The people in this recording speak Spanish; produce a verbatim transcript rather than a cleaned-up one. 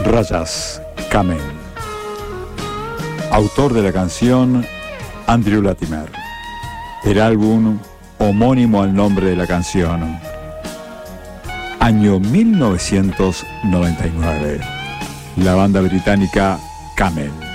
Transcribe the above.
Rayas, Camel. Autor de la canción, Andrew Latimer. El álbum homónimo al nombre de la canción. Año mil novecientos noventa y nueve. La banda británica Camel.